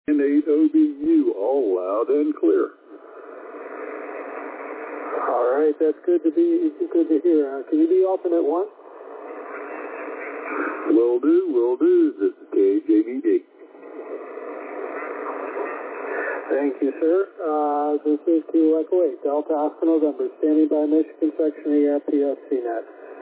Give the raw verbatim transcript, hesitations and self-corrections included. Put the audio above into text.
and eight O B U, all loud and clear. All right, that's good to be good to hear. Uh, can you be alternate one? Will do, will do. This is K J B D. Thank you, sir. Uh, this is Kilo Echo eight, Delta Oscar November, standing by Michigan Section E R P S C net.